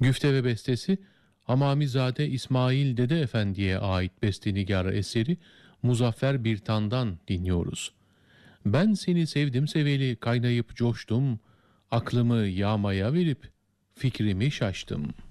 Güfte ve bestesi Hamamizade İsmail Dede Efendi'ye ait bestenigar eseri Muzaffer Birtan'dan dinliyoruz. Ben seni sevdim seveli kaynayıp coştum, aklımı yağmaya verip fikrimi şaştım.''